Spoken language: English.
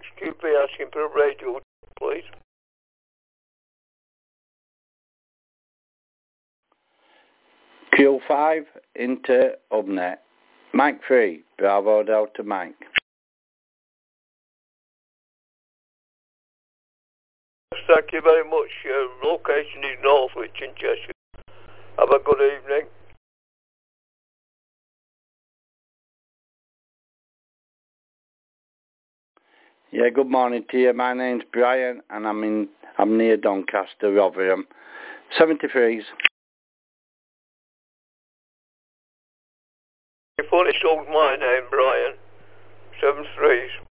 XQP asking for a radio, please. Q5 into Hubnet. Mike 3, Bravo Delta Mike. Thank you very much. Location is Northwich in Cheshire. Have a good evening. Yeah, good morning to you. My name's Brian and I'm near Doncaster, Rotherham. 73s. You funny sold my name, Brian. 73s.